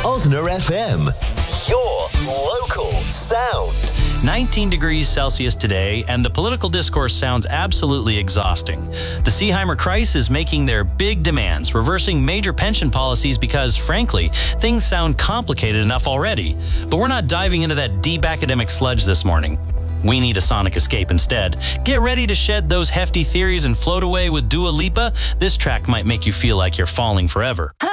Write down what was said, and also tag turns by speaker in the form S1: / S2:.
S1: Osner FM, your local sound.
S2: 19 degrees Celsius today, and the political discourse sounds absolutely exhausting. The Seeheimer Kreis is making their big demands, reversing major pension policies because, frankly, things sound complicated enough already. But we're not diving into that deep academic sludge this morning. We need a sonic escape instead. Get ready to shed those hefty theories and float away with Dua Lipa. This track might make you feel like you're falling forever.